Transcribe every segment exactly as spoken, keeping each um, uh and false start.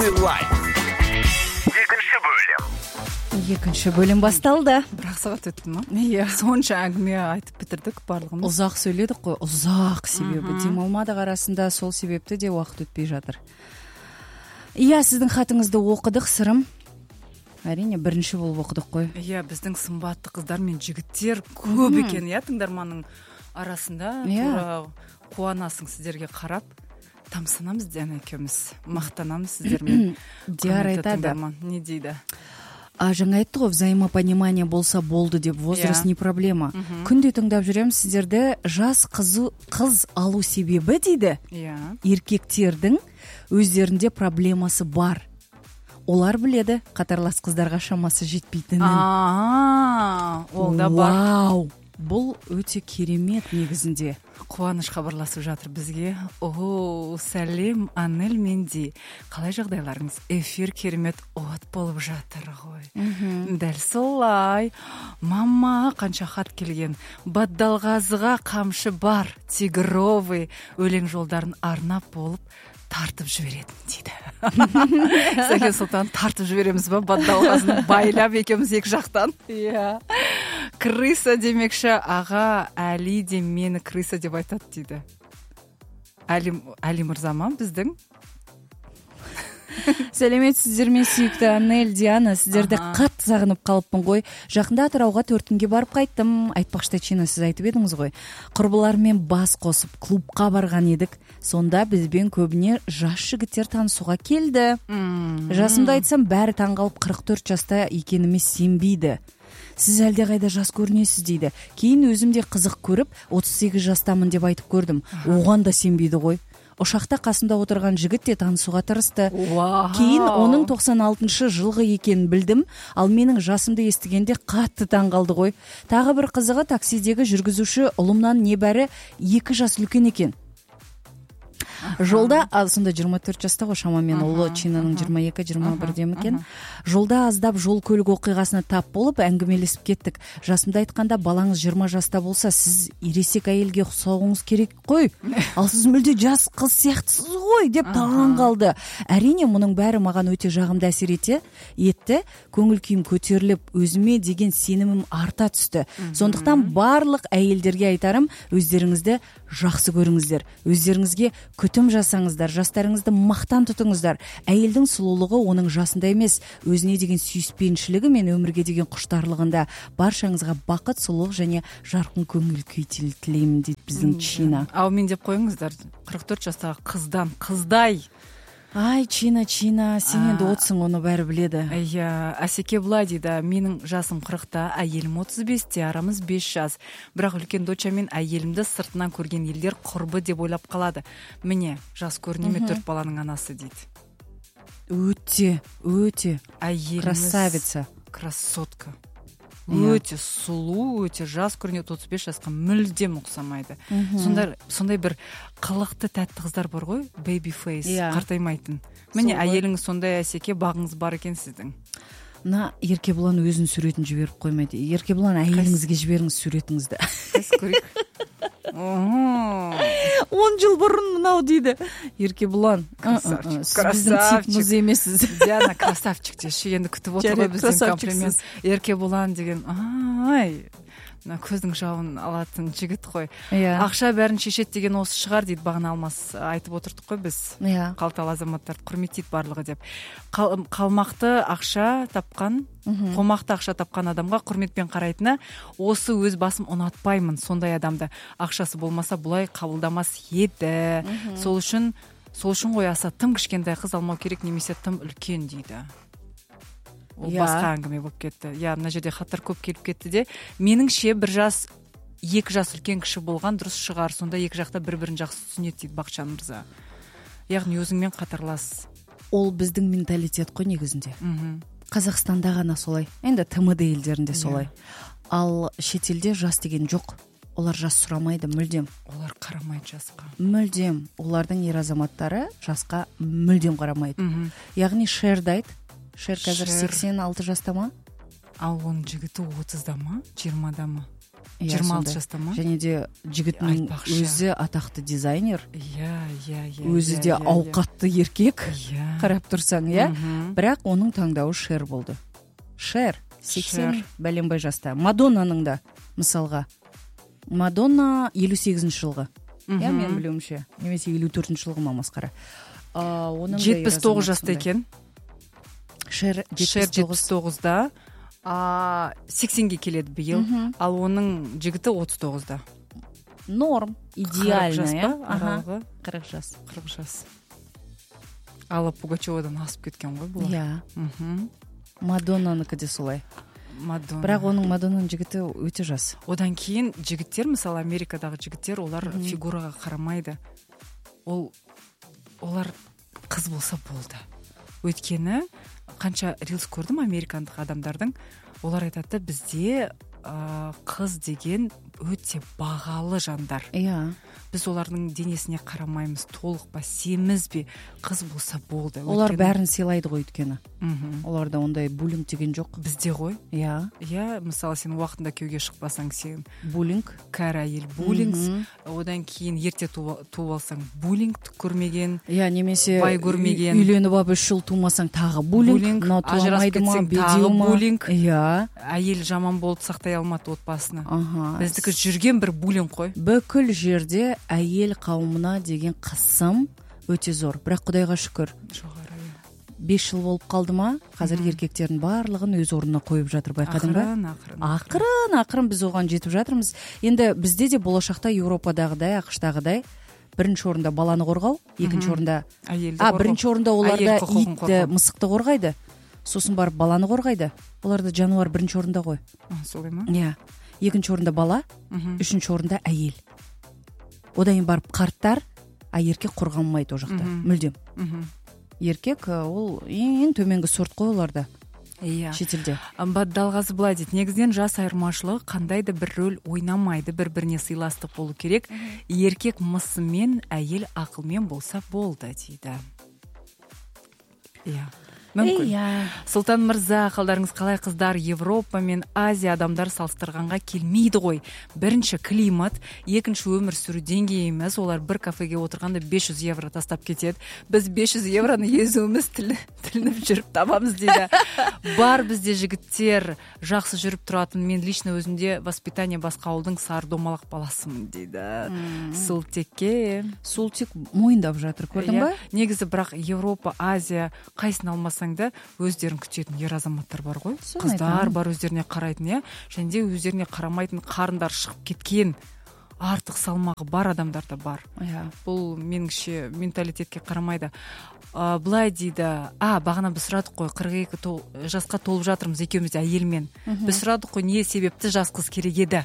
Екінші бөлім. Екінші бөлім басталды. Бір ақ сағат өтті ма? Иә. Сонша әңгіме айтып бітірдік барлығымыз. Ұзақ сөйледік қой, ұзақ себебі. Демалмадық арасында, сол себепті де уақыт өтпей жатыр. Иә, сіздің хатыңызды оқыдық, сырым. Әрине, бірінші болып оқыдық қой. Иә, біздің сымбатты қыздар мен жігіттер көп екен, иә, тыңдарманның арасында. Тура қуанасың сіздерге қарап. Тамсанамыз Диана екеуміз. Мақтанамыз сіздермен. Диар айтады. Не дейді? А жаңа айтты ғой, взаимопонимание болса болды деп, возраст не проблема. Күнде тыңдап жүремін сіздерді, жас қызы қыз алу себебі дейді. Еркектердің өздерінде проблемасы бар. Олар біледі, қатарлас қыздарға шамасы жетпейтінін. Аа, ол да бар. Вау! Бұл өте керемет негізінде. Қуаныш хабарласып жатыр бізге. О, сәлем, Анель Менди. Қалай жағдайларыңыз? Эфир керемет от болып жатыр ғой. Дәл солай. Мама, қанша хат келген. Баддалғазыға қамшы бар. Тигровый өлең жолдарын арнап болып тартып жіберетін дейді. Сәкен Сұлтан, тартып жібереміз ба? Баддалғазыны байлап екеуміз екі жақтан. Иә. Крыса демекші, аға, Әли де мені крыса деп айтады дейді. Әли мырза ма біздің? Сәлеметсіздер ме, сүйікті Анель, Диана, сіздерді қатты сағынып қалыппын ғой. Жақында Атырауға төрт күнге барып қайттым. Айтпақшы Чина, сіз айтып едіңіз ғой. Құрбылармен бас қосып клубқа барған едік. Сонда бізбен көбіне жас жігіттер танысуға келді. Жасымды айтсам, бәрі таңғалып қырық төрт жаста екеніме сенбейді. Сіз әлде қайда жас көрінесіз дейді. Кейін өзімде қызық көріп, отыз сегіз жастамын деп айтып көрдім. Оған да сенбейді ғой. Ұшақта қасымда отырған жігіт те танысуға тырысты. Кейін оның тоқсан алтыншы жылғы екенін білдім, ал менің жасымды естігенде қатты таңғалды ғой. Тағы бір қызығы, таксидегі жүргізуші ұлымнан небәрі екі жас үлкен екен. Жолда, сонда жиырма төрт жаста ғой шамамен, ұлы Чинаның жиырма екі жиырма бірде екен. Жолда аздап жол көлік оқиғасына тап болып әңгімелесіп кеттік. Жасымда айтқанда, балаңыз жиырма жаста болса, сіз ересек әйелге ұқсауыңыз керек қой. Ал сіз мүлде жас қыз сияқтысыз ғой деп таң қалды. Әрине, мұның бәрі маған өте жағымды әсер етті. Көңіл күйім көтеріліп, өзіме деген сенімім арта түсті. Сондықтан барлық әйелдерге айтарым, өздеріңізді жақсы көріңіздер. Өздеріңізге күтім жасаңыздар, жастарыңызды мақтан тұтыңыздар. Әйелдің сұлулығы оның жасында емес, өзіне деген сүйіспеншілігі мен өмірге деген құштарлығында. Баршаңызға бақыт, сұлулық және жарқын көңіл күй тілеймін дейді біздің Чина. Аумен деп қойыңыздар. қырық төрт жастағы қыздан қыздай. Ай, Чина, Чина, сен енді отсың, оны бәрі біледі. Иә, Әсеке былай дейді, менің жасым қырықта, әйелім отыз бесте, арамыз бес жас. Бірақ үлкен доча мен әйелімді сыртынан көрген елдер құрбы деп ойлап қалады. Міне, жас көрінеме төрт баланың анасы дейді. Өте, өте. Әйеліміз красавица. Красотка. Өте сұлу, өте жас көрінеді, отыз бес жасқа мүлдем ұқсамайды. Сондай бір қылықты тәтті қыздар бар ғой, baby face, қартаймайтын. Міне, әйеліңіз сондай, Әсеке, бағыңыз бар екен сіздің. На, Еркебұлан өзін суретін жіберіп қоймайды. Еркебұлан, әйеліңізге жіберіңіз суретіңізді. Қайсы көрейік? Он жыл бұрын мынау дейді. Еркебұлан, біздің типіміз емессіз. Диана, красавчик деші. Енді күтіп отыр ғой біздің комплимент. Еркебұлан деген, ай, көздің жауын алатын жігіт қой. Ақша бәрін шешет деген осы шығар дейді, бағана Алмас айтып отырдық қой біз. Қалталы азаматтар құрметтейді барлығы деп. Қалмақты ақша тапқан, қомақты ақша тапқан адамға құрметпен қарайтыны, осы өз басым ұнатпаймын сондай адамды. Ақшасы болмаса бұлай қабылдамас еді. Сол үшін, сол үшін ғой аса тым кішкентай қыз алмау керек, немесе тым үлкен дейді. Ол басқа әңгіме болып кетті. Я, мына жерде хаттар көп келіп кетті де. Меніңше бір жас, екі жас үлкен кіші болған дұрыс шығар. Сонда екі жақта бір-бірін жақсы түсінеді дейді Бақытжан мырза. Яғни өзіңмен қатарлас. Ол біздің менталитет қой негізінде. Қазақстанда ғана солай. Енді Т М Д елдерінде солай. Ал шетелде жас деген жоқ. Олар жас сұрамайды мүлдем. Олар қарамайды жасқа. Мүлдем. Олардың ер азаматтары жасқа мүлдем қарамайды. Яғни Шерді айт. Шер қазір сексен алты жаста ма? Ал оның жігіті отызда ма? жиырмада ма? жыйырма алты жаста ма? Және де жігітінің өзі атақты дизайнер. Иә, иә, иә. Өзі де ауқатты еркек. Қарап тұрсаң, иә. Бірақ оның таңдауы Шер болды. Шер сексен бәленбай жаста. Мадоннаның да мысалға. Мадонна елу сегізінші жылғы. Иә, мен білуімше. Немесе елу төртінші жылғы ма масқара. жетпіс тоғыз жаста екен. Шер жетпіс тоғызда, сексенге келеді биыл, ал оның жігіті отыз тоғызда. Норм, идеально, иә? Аралығы қырық жас. қырық жас. Алла Пугачевадан асып кеткен ғой бұл. Иә. Мадоннаныкі де солай. Мадонна. Бірақ оның Мадоннаның жігіті өте жас. Одан кейін жігіттер, мысалы Америкадағы жігіттер, олар фигураға қарамайды. Ол олар қыз болса болды. Өйткені қанша рилс көрдім американдық адамдардың, олар айтады, бізде ә, қыз деген өте бағалы жандар. Иә. Біз олардың денесіне қарамаймыз, толық па, семіз бе, қыз болса болды. Олар бәрін сыйлайды ғой өйткені. Оларда ондай буллинг деген жоқ. Бізде ғой. Иә. Иә, мысалы сен уақытында күйеуге шықпасаң, сен буллинг, кәрі әйел буллинг, одан кейін ерте туып алсаң буллинг, көрмеген. Иә, немесе бай көрмеген. Үйленіп алып үш жыл тумасаң тағы буллинг, ажырасып кетсең тағы буллинг. Иә. Әйел жаман болды, сақтай алмады отбасыны. Біздікі жүрген бір буллинг қой. Бүкіл жерде әйел қауымына деген қысым өте зор. Бірақ Құдайға шүкір. бес жыл болып қалды ма, қазір еркектердің барлығын өз орнына қойып жатыр, байқадың ба? Ақырын, ақырын. Ақырын, ақырын біз оған жетіп жатырмыз. Енді бізде де болашақта Еуропадағыдай, ақштағыдай бірінші орында баланы қорғау, екінші орында әйелді қорғау. А, бірінші орында оларда итті, мысықты қорғайды. Сосын барып баланы қорғайды. Оларда жануар бірінші орында ғой. Солай ма? Иә. Екінші орында бала, үшінші орында әйел. Одан барып қарттар, а еркек қорғанмайды о жақта. Мүлдем. Еркек ол ең төменгі сорт қой оларда. Иә. Шетелде. Далғазы былай дейді, негізден жас айырмашылығы қандай да бір рөл ойнамайды, бір-біріне сыйластық болу керек. Еркек мысымен, әйел ақылмен болса болды дейді. Иә. Мүмкін. Сұлтан мырза, қалдарыңыз қалай? Қыздар Европа мен Азия адамдар салыстырғанға келмейді ғой. Бірінші климат, екінші өмір сүру деңгейі емес. Олар бір кафеге отырғанда бес жүз евро тастап кетеді. Біз бес жүз евроны езуіміз тілініп жүріп табамыз дейді. Бар бізде жігіттер жақсы жүріп тұратын. Мен лично өзімде воспитание басқа ауылдың сардомалақ баласымын дейді. Сұлтекке. Сұлтек мойындап жатыр, көрдің ба? Негізі бірақ Европа, Азия қайсын алмасаң да өздерін күтетін ер азаматтар бар ғой. Қыздар бар өздеріне қарайтын, иә. Және де өздеріне қарамайтын, қарындар шығып кеткен, артық салмағы бар адамдар да бар. Бұл меніңше менталитетке қарамайды. Былай дейді, а, бағана біз сұрадық қой, қырық екі жасқа толып жатырмыз екеуміз де әйелмен. Біз сұрадық қой, не себепті жас қыз керек еді?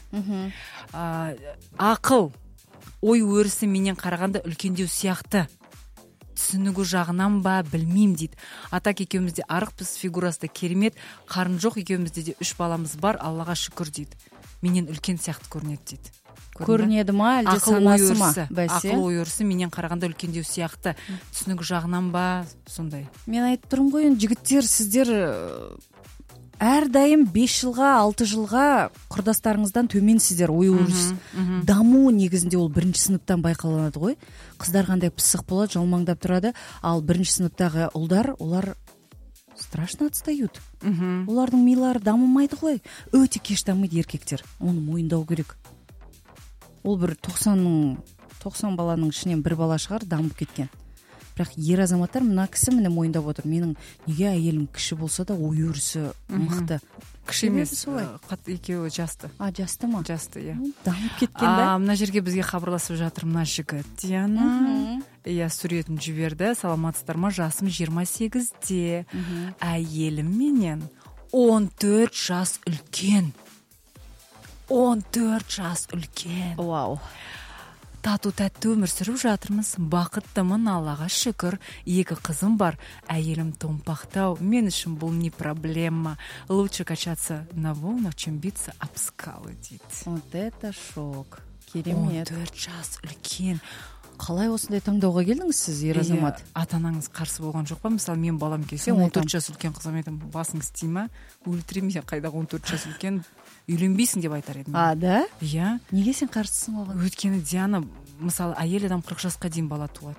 Ақыл, ой өрісі менен қарағанда үлкендеу сияқты. Түсінігі жағынан ба, білмейм дейді. Атак екеумізде арық, біз фигурасы да керемет, қарын жоқ, екеумізде де үш баламыз бар, Аллаға шүкір дейді. Менен үлкен сияқты көрінеді дейді. Көрінеді ма, әлде санасы ма? Ақыл ой өрісі менен қарағанда үлкендеу сияқты. Түсінігі жағынан ба, сондай. Мен айтып тұрмын ғой, жігіттер, сіздер әрдайым бес жылға, алты жылға құрдастарыңыздан төменсіздер, ой өріс. Даму негізінде ол бірінші сыныптан байқаланады ғой. Қыздар қандай пысық болады, жалмаңдап тұрады, ал бірінші сыныптағы ұлдар, олар страшно отстают. Олардың милары дамымайды ғой. Өте кеш дамиды еркектер. Оны мойындау керек. Ол бір тоқсан баланың ішінен бір бала шығар дамып кеткен. Бірақ ер азаматтар мына кісі міне мойындап отыр. Менің неге әйелім кіші болса да ой өрісі мықты. Кіші емес, екеуі жасты. А, жасты ма? Жасты, иә. Дамып кеткен бе? Мына жерге бізге хабарласып жатыр мына жігіт. Диана, иә, суретін жіберді. Саламатсыздар ма? Жасым жиырма сегізде. Әйелім менен он төрт жас үлкен. он төрт жас үлкен. Вау. Тату тәтті өмір сүріп жатырмыз. Бақыттымын, Аллаға шүкір. Екі қызым бар. Әйелім томпақтау. Мен үшін бұл не проблема. Лучше качаться на волнах, чем биться об скалы, дейді. Вот это шок. Керемет. он төрт жас үлкен. Қалай осындай таңдауға келдіңіз сіз, ер азамат? Ата анаңыз қарсы болған жоқ па? Мысалы мен балам келсе, он төрт жас үлкен қызым айтам, басыңыз істей ма? Өлтіремін сен, қайдағы он төрт жас үлкен, үйленбейсің деп айтар едім. А, да? Иә. Неге сен қарсысың оған? Өйткені Диана, мысалы, әйел адам қырық жасқа дейін бала туады.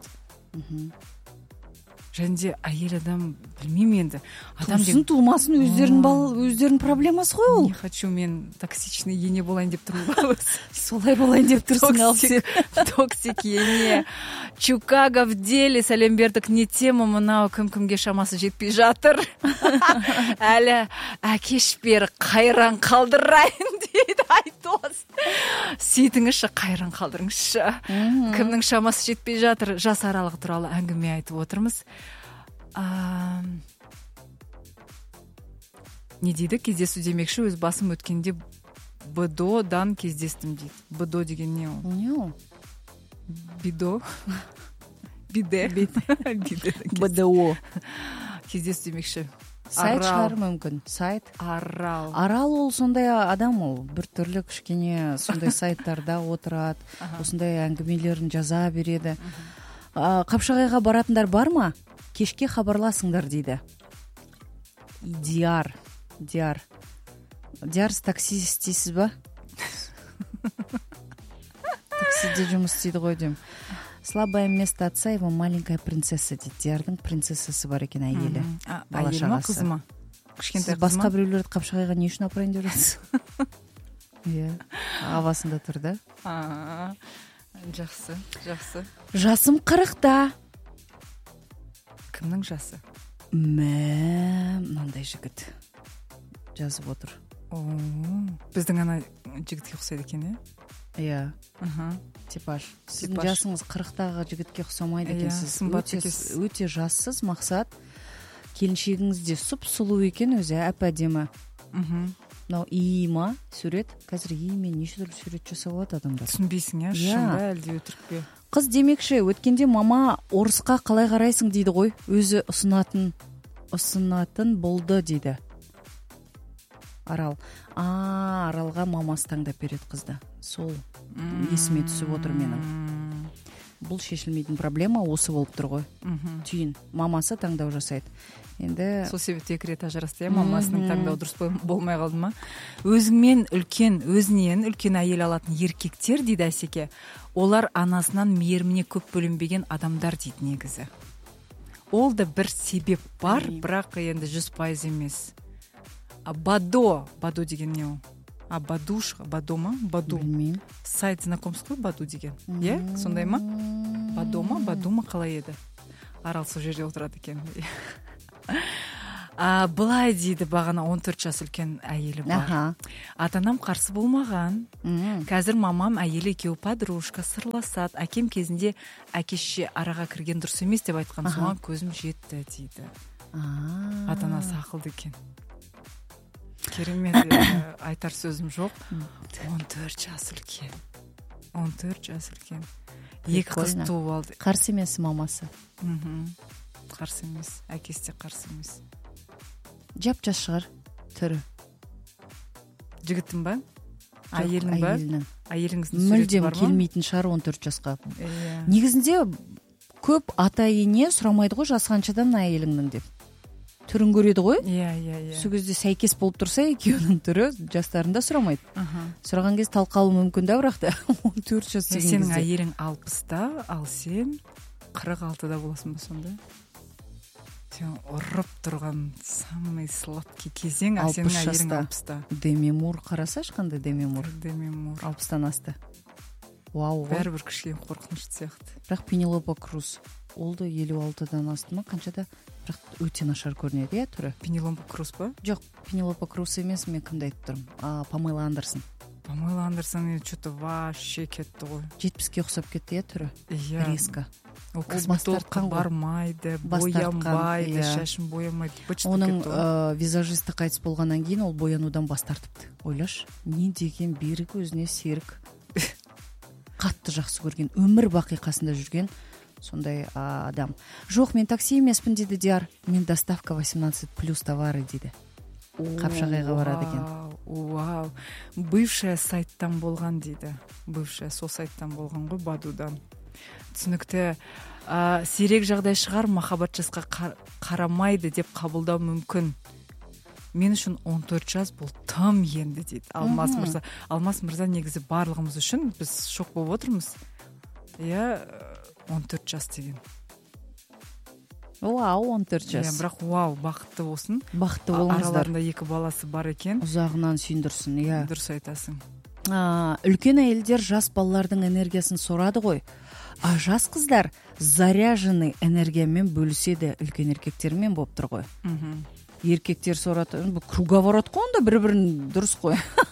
Және де әйел адам, білмеймін енді. Тусын тумасын өздерінің бал, өздерінің проблемасы ғой ол. Не хочу мен токсичный ене болайын деп тұрмын. Солай болайын деп тұрсың ал сен. Токсик ене. Чукага в деле, сәлем бердік, не тема, мынау кім-кімге шамасы жетпей жатыр. Әлі әкеш бері қайран қалдырайын дейді Айтос. Сөйтіңізші, қайран қалдырыңызшы. Кімнің шамасы жетпей жатыр, жас аралығы туралы әңгіме айтып отырмыз. А... не дейді, кездесу демекші, өз басым өткенде БДО-дан кездестім дейді. БДО деген не ол? Не ол? Бидо. Биде. БДО. Кездесу демекші. Сайт шығар мүмкін. Сайт. Арал. Арал ол сондай адам, ол бір түрлі кішкене сондай сайттарда отырады, осындай әңгімелерін жаза береді. Қапшағайға баратындар бар ма? Кешке хабарласыңдар дейді. Диар. Диар. Диар, такси істейсіз ба? Таксиде жұмыс істейді ғой деймін. Слабое место отца, его маленькая принцесса дейді. Диардың принцессасы бар екен, әйелі. Әйелі ма, қызы ма? Сіз басқа біреулерді Қапшағайға не үшін апарайын деп жатсыз? Иә. Авасында тұр да. Жақсы, жақсы. Жасым қырықта. Кімнің жасы? Мә, мынандай жігіт жазып отыр. Біздің ана жігітке ұқсайды екен, е? Иә. Типаж. Сіздің жасыңыз қырықтағы жігітке ұқсамайды екенсіз. Өте жассыз, мақсат. Келіншегіңіз де сұп-сұлу екен, өзі әп-әдемі. Мынау иіма сурет. Қазір иімен неше түрлі сурет жасап алады адамдар. Түсінбейсің, иә? Шын ба, әлде өтірік пе? Қыз демекші, өткенде мама орысқа қалай қарайсың дейді ғой. Өзі ұсынатын ұсынатын болды дейді. Арал. А, Аралға мамасы таңдап береді қызды. Сол есіме түсіп отыр менің. Бұл шешілмейтін проблема осы болып тұр ғой. Түйін. Мамасы таңдау жасайды. Енді сол себепті екі рет ажырасты, иә, мамасының таңдауы дұрыс болмай қалды ма? Өзіңмен үлкен, өзінен үлкен әйел алатын еркектер дейді Әсеке. Олар анасынан мейіріміне көп бөлінбеген адамдар дейді негізі. Ол да бір себеп бар, бірақ енді жүз пайыз емес. А Бадо, Бадо деген не ол? А Бадушка, Бадо ма? Баду. Білмеймін. Сайт знакомств қой, Баду деген. Е? Сондай ма? Бадо ма? Баду ма қалай еді? Арал сол жерде отырады екен. А, былай дейді, бағана он төрт жас үлкен әйелі бар. Ата-анам қарсы болмаған. Қазір мамам әйелі екеуі подружка, сырласады. Әкем кезінде әкеше араға кірген дұрыс емес деп айтқан, соған көзім жетті дейді. Ата-анасы ақылды екен. Керемет, айтар сөзім жоқ. он төрт жас үлкен. он төрт жас үлкен. Екі қыз туып алды. Қарсы емес мамасы. Қарсы емес. Әкесі де қарсы емес. Жап-жас шығар түрі. Жігіттің ба? Әйелің ба? Әйеліңіздің суреті мүлдем бар ма? келмейтін шығар он төрт жасқа. Негізінде көп ата-ене сұрамайды ғой жасқаншадан әйеліңнің деп. Түрін көреді ғой? Иә, иә, иә. Сол кезде сәйкес болып тұрса, екеуінің түрі жастарында сұрамайды. Сұраған кез талқалы мүмкін да, бірақ та он төрт жас деген кезде. Сенің әйелің алпыста, ал сен қырық алтыда боласың ба сонда? Сен ұрып тұрған самый сладкий кезең, а сенің әйелің алпыста. Деми Мур, қарасаш қандай Деми Мур? Деми Мур. алпыстан асты. Вау. Бәрібір кішкене қорқынышты сияқты. Бірақ Пенелопа Круз. Ол да елу алтыдан асты ма? Қаншада? Бірақ өте нашар көрінеді, иә, түрі? Пенелопа Круз ба? Жоқ, Пенелопа Круз емес, мен кімді айтып тұрмын? А, Памела Андерсон. Памела Андерсон что-то вообще кетті ғой. жетпіске ұқсап кетті, иә, түрі? Иә. Резко. Ол косметологқа бармайды, боянбайды, шашын боямайды. Оның визажисті қайтыс болғаннан кейін ол боянудан бас тартыпты. Ойлаш, не деген берік, өзіне серік. Қатты жақсы көрген, өмір бақи қасында жүрген сондай адам. Жоқ, мен такси емеспін дейді Диар. Мен доставка восемнадцать плюс товары дейді. Қапшағайға барады екен. Вау. Бывшая сайттан болған дейді. Бывшая сол сайттан болған ғой, Бадудан. түсінікті. ә, сирек жағдай шығар махаббат жасқа қарамайды деп қабылдау мүмкін. Мен үшін он төрт жас бұл тым енді дейді Алмас мырза. Алмас мырза негізі барлығымыз үшін біз шок болып отырмыз. Иә, он төрт жас деген. Вау, он төрт жас. Иә, бірақ вау, бақытты болсын. Бақытты болыңыздар. Араларында екі баласы бар екен. Ұзағынан сүйіндірсін, иә. Дұрыс айтасың. А, үлкен әйелдер жас балалардың энергиясын сорады ғой. А жас қыздар заряженный энергиямен бөліседі үлкен еркектермен болып тұр ғой. Мхм. Еркектер сорады, бұл круговорот қой, онда бір-бірін дұрыс қой.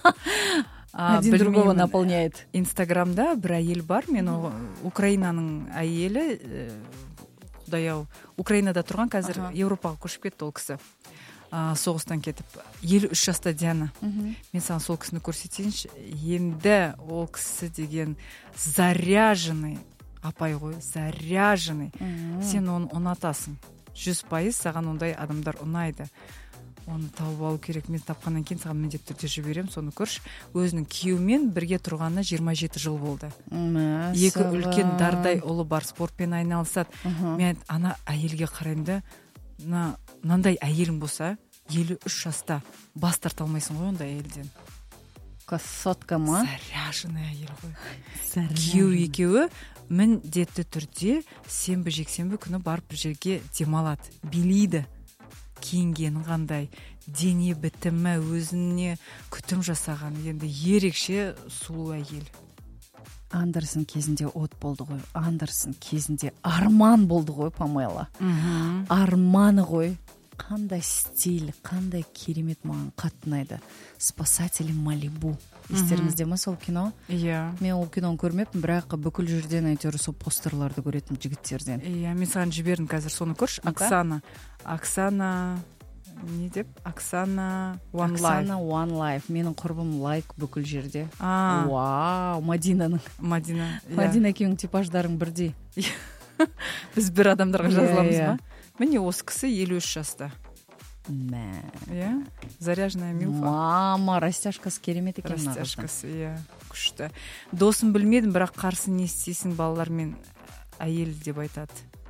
Один другого наполняет. Инстаграмда бір әйел бар, мен Украинаның әйелі, құдай-ау, Украинада тұрған, қазір Европаға көшіп кетті ол кісі. Соғыстан кетіп, елу үш жаста Диана. Мен саған сол кісіні көрсетейінші. Енді ол кісі деген заряженный апай ғой, заряженный. Сен оны ұнатасың. Жүз пайыз саған ондай адамдар ұнайды. Оны тауып алу керек. Мен тапқаннан кейін саған міндетті түрде жіберем, соны көрші. Өзінің күйеуімен бірге тұрғанына жиырма жеті жыл болды. Екі үлкен дардай ұлы бар, спортпен айналысады. Мен ана әйелге қараймын да, мынандай әйелің болса, елу үш жаста бас тарта алмайсың ғой ондай әйелден. Красотка ма? Заряженный әйел ғой. Күйеу екеуі міндетті түрде сенбі жексенбі күні барып бір жерге демалады, билейді. Киінгені қандай, дене бітімі, өзіне күтім жасаған, енді ерекше сұлу әйел. Андерсон кезінде от болды ғой. Андерсон кезінде арман болды ғой, Памела. Арманы ғой. Қандай стиль, қандай керемет, маған қатты ұнайды. Спасатели Малибу. Естеріңізде ма сол кино? Иә. Мен ол киноны көрмеппін, бірақ бүкіл жерден әйтеуір сол постерларды көретім жігіттерден. Иә, мен саған жібердім қазір, соны көрші. Оксана. Оксана, не деп? Оксана One Life. Оксана One Life. Менің құрбым лайк бүкіл жерде. Вау, Мадинаның. Мадина. Мадина екеуің типаждарың бірдей. Біз бір адамдарға жазыламыз ба? Міне осы кісі елу үш жаста. Мә. Иә, заряженная милфа. Мама, растяжкасы керемет екен. Растяжкасы, иә, күшті. Досын білмедім, бірақ қарсы не істейсің балалармен әйел деп айтады.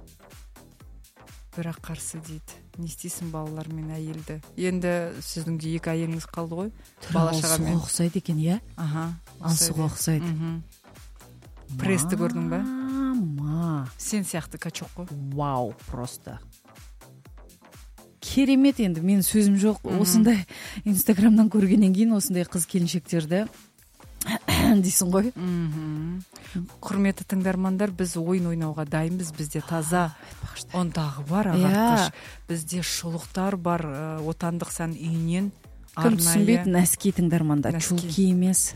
Бірақ қарсы дейді. Не істейсің балалармен әйелді. Енді сіздің де екі әйеліңіз қалды ғой. Алсуға ұқсайды екен, иә? Аха. Алсуға ұқсайды. Престі көрдің ба? Мама. Сен сияқты качок қой. Вау, просто. Керемет енді, мен сөзім жоқ. Осындай Инстаграмнан көргеннен кейін осындай қыз келіншектерді дейсің ғой. Құрметті тыңдармандар, біз ойын ойнауға дайынбыз. Бізде таза ондағы бар ағартқыш. Бізде шұлықтар бар, отандық сән үйінен. Кім түсінбейді, нәски тыңдармандар, чулки емес.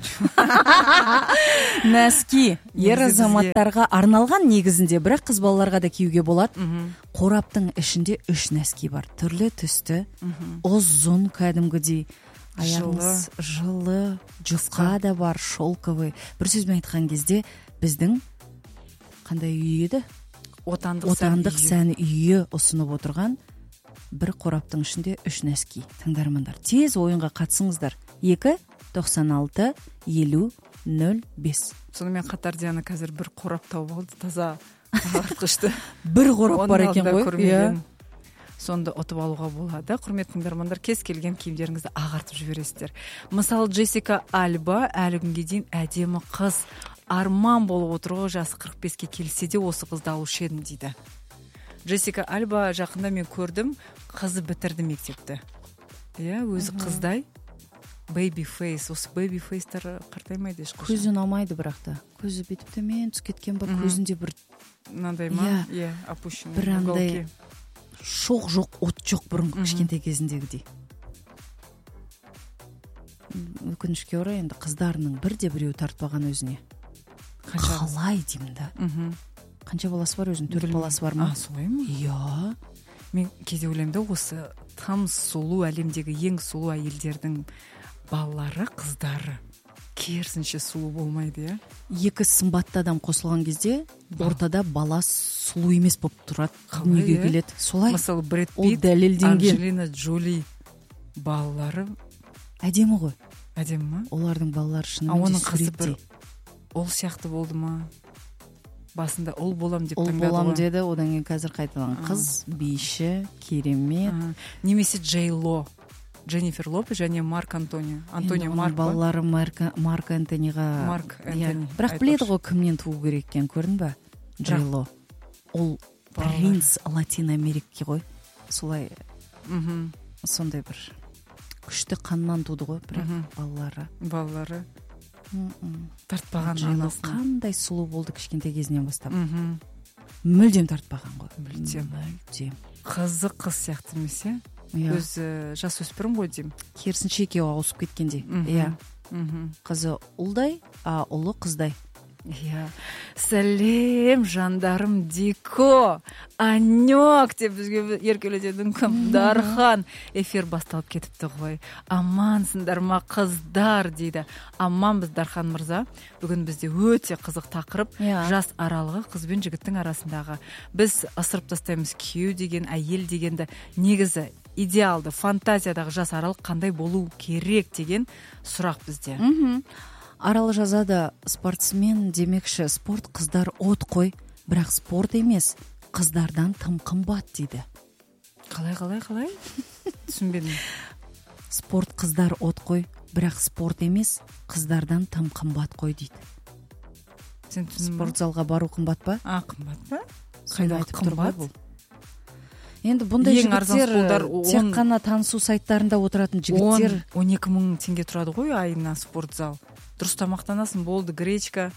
Нәски ер азаматтарға арналған негізінде, бірақ қыз балаларға да киюге болады. Қораптың ішінде үш нәски бар, түрлі түсті, ұзын кәдімгідей, аяғыңыз жылы, жұқа да бар, шолковый. Бір сөзбен айтқан кезде біздің қандай үй еді? Отандық сән үйі ұсынып отырған бір қораптың ішінде үш нәски. Тыңдармандар, тез ойынға қатысыңыздар. екі тоқсан алты елу нөл бес. Сонымен қатар Диана қазір бір қорап тауып алды, таза ағартқышты. Бір қорап бар екен ғой. Сонда ұтып алуға болады. Құрметті тыңдармандар, кез келген киімдеріңізді ағартып жібересіздер. Мысалы, Джессика Альба әлі күнге дейін әдемі қыз. Арман болып отыруға, жасы қырық беске келсе де осы қызды алушы едім дейді. Джессика Альба жақында мен көрдім, қызы бітірді мектепті. Иә, өзі қыздай. Baby face, осы baby face-тар қартаймайды ешқашан. Көзі ұнамайды бірақ та. Көзі бетіп төмен түсіп кеткен бір, көзінде бір мынандай ма? Иә, опущенный. Бір андай шоқ жоқ, от жоқ бұрынғы кішкентай кезіндегідей. Өкінішке орай енді қыздарының бірде біреу тартпаған өзіне. Қалай деймін да. Қанша баласы бар өзінің? Төрт баласы бар ма? А, солай ма? Иә. Мен кейде ойлаймын, осы тым сұлу, әлемдегі ең сұлу әйелдердің балалары, қыздары керісінше сұлу болмайды, иә? Екі сымбатты адам қосылған кезде ортада бала сұлу емес болып тұрады, дүниеге келеді. Солай. Мысалы, Брэд Питт, Анджелина Джоли балалары әдемі ғой. Әдемі ма? Олардың балалары шынымен де суреттей. Ол сияқты болды ма? басында ұл болам деп ұл таңдады болам ғой. деді, одан кейін қазір қайтадан қыз, биші, керемет. Немесе Джей Ло, Дженнифер Лопес және Марк Антонио. Антонио Марк ба? Балалары Марк Антониға. Марк Антони. Бірақ біледі ғой кімнен туу керек екенін, көрдің ба? Джей Ло. Ол принц Латин Америка ғой. Солай сондай бір күшті қаннан туды ғой, бірақ балалары. Балалары тартпаған анасын. Қандай сұлу болды кішкентай кезінен бастап. Мүлдем тартпаған ғой. Мүлдем. Мүлдем. Қызы қыз сияқты емес, иә? Өзі жас өспірім ғой деймін. Керісінше екеуі ауысып кеткендей. Иә. Қызы ұлдай, а ұлы қыздай. Иә. Сәлем жандарым Дико, Анек деп бізге еркелететін кім? Дархан. Эфир басталып кетіпті ғой. Амансыңдар ма қыздар дейді. Аманбыз Дархан мырза. Бүгін бізде өте қызық тақырып. Жас аралығы қыз бен жігіттің арасындағы. Біз асырып тастаймыз күйеу деген, әйел дегенді. Негізі идеалды, фантазиядағы жас аралық қандай болу керек деген сұрақ бізде. Арал жазады, спортсмен демекші, спорт қыздар от қой, бірақ спорт емес, қыздардан тым қымбат дейді. Қалай, қалай, қалай? Түсінбедім. Спорт қыздар от қой, бірақ спорт емес, қыздардан тым қымбат қой дейді. Сен түсіндің? Спорт залға бару қымбат па? А, қымбат па? Қайда қымбат? Енді бұндай жігіттер тек қана танысу сайттарында отыратын жігіттер. он екі мың теңге тұрады ғой айына спорт зал. Дұрыс тамақтанасың, болды, гречка,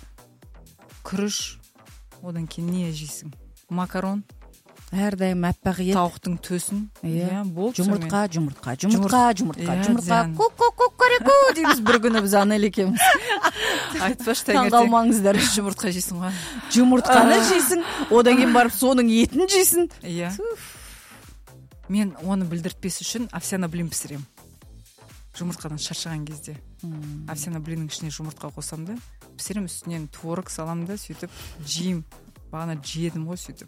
күріш, одан кейін не жейсің? Макарон, әрдайым аппақ ет, тауықтың төсін, иә, болды. Жұмыртқа, жұмыртқа, жұмыртқа, жұмыртқа, жұмыртқа, ку-ку-ку-ку-ку дейміз бір күні біз Анель екеуміз. Айтпашы таңертең. Таңғалмаңыздар. Жұмыртқа жейсің ғой. Жұмыртқаны жейсің, одан кейін барып соның етін жейсің. Иә. Мен оны білдіртпес үшін овсяный блин пісірем. Жұмыртқадан шаршаған кезде. Овсяный блиннің ішіне жұмыртқа қосам да, пісірем, үстінен творог салам да, сөйтіп жейм. Бағана жедім ғой сөйтіп.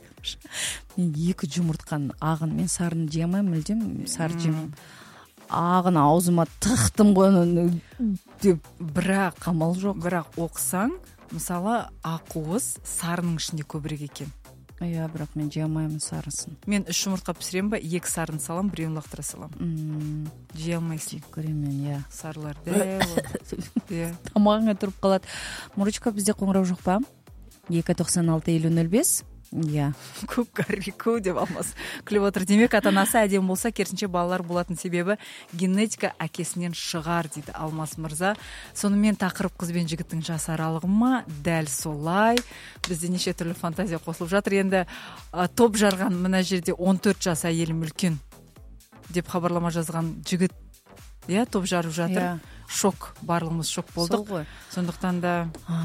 Мен екі жұмыртқаның ағын, мен сарын жемеймін, мүлдем сары жемеймін. Ағын аузыма тықтым ғой деп, бірақ қамал жоқ. Бірақ оқысаң, мысалы ақуыз сарының ішінде көбірек екен. Иә, бірақ мен жемеймін сарысын. Мен үш жұмыртқа пісірем ба, екі сарын салам, біреуін лақтыра салам. Жей алмайсың. Көремен, иә. Сарыларды. Тамағыңа тұрып қалады. Мурочка, бізде қоңырау жоқ па? екі тоқсан алты елу нөл бес. Иә. Ку-кари-ку деп алмас. Күліп отыр. Демек, ата-анасы әдем болса, керісінше балалар болатын себебі генетика әкесінен шығар дейді Алмас мырза. Сонымен тақырып қыз бен жігіттің жас аралығы ма? Дәл солай. Бізде неше түрлі фантазия қосылып жатыр. Енді а, топ жарған мына жерде он төрт жас әйелім үлкен деп хабарлама жазған жігіт, иә, топ жарып жатыр. Шок, барлығымыз шок болдық. Сондықтан да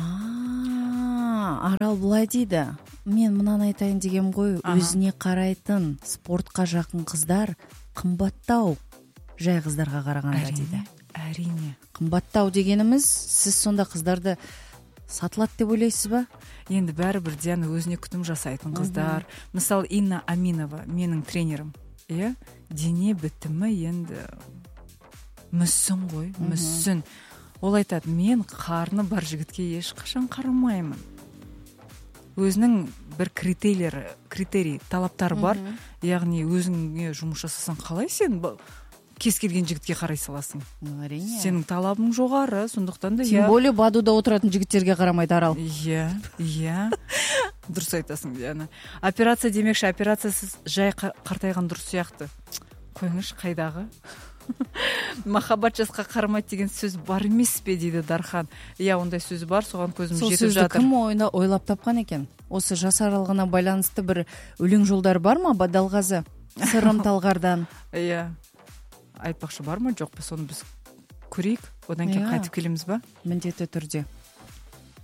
Арал былай дейді, мен мынаны айтайын деген ғой, өзіне қарайтын спортқа жақын қыздар қымбаттау жай қыздарға қарағанда дейді. Әрине. Қымбаттау дегеніміз, сіз сонда қыздарды сатылады деп ойлайсыз ба? Енді бәрібір Диана өзіне күтім жасайтын қыздар. Мысалы, Инна Аминова, менің тренерім. Иә, дене бітімі енді мүссін ғой, мүссін. Ол айтады, мен қарны бар жігітке ешқашан қарамаймын. Өзінің бір критерийлері, критерий, талаптары бар. Яғни өзіңе жұмыс жасасаң қалай сен кез келген жігітке қарай саласың? Әрине. Сенің талабың жоғары, сондықтан да тем более бадуда отыратын жігіттерге қарамайды Арал. Иә, иә. Дұрыс айтасың, Диана. Операция демекші, операциясыз жай қартайған дұрыс сияқты. Қойыңызшы, қайдағы? Махаббат жасқа қарамайды деген сөз бар емес пе дейді Дархан. Иә, ондай сөз бар, соған көзім жетіп жатыр. Кім ойында ойлап тапқан екен? Осы жас аралығына байланысты бір өлең жолдары бар ма? Бадалғазы, сырым талғардан. Иә. Айтпақшы бар ма, жоқ па? Соны біз көрейік, одан кейін қайтып келеміз ба? Міндетті түрде.